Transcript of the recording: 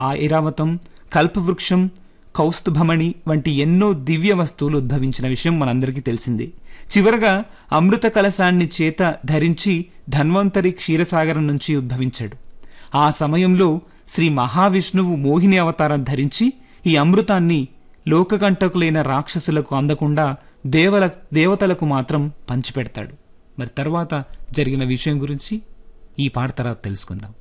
ఐరావతం, కల్పవృక్షం, కౌస్తుభమణి వంటి ఎన్నో దివ్య వస్తువులు ఉద్భవించిన విషయం మనందరికీ తెలిసిందే. చివరగా అమృత కలశాన్ని చేత ధరించి ధన్వంతరి క్షీరసాగరం నుంచి ఉద్భవించాడు. ఆ సమయంలో శ్రీ మహావిష్ణువు మోహిని అవతారం ధరించి ఈ అమృతాన్ని లోకకంటకులైన రాక్షసులకు అందకుండా దేవతలకు మాత్రం పంచిపెడతాడు. మరి తర్వాత జరిగిన విషయం గురించి ఈ పాట తర్వాత తెలుసుకుందాం.